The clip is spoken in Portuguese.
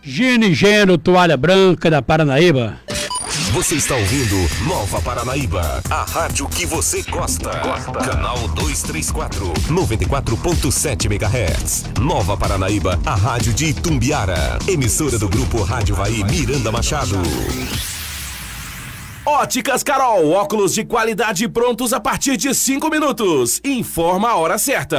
Gino Gênero, Toalha Branca da Paranaíba. Você está ouvindo Nova Paranaíba, a rádio que você gosta. Canal 234, 94.7 MHz. Nova Paranaíba, a rádio de Itumbiara. Emissora do Grupo Rádio Vai Miranda Machado. Óticas Carol, óculos de qualidade prontos a partir de 5 minutos. Informa a hora certa.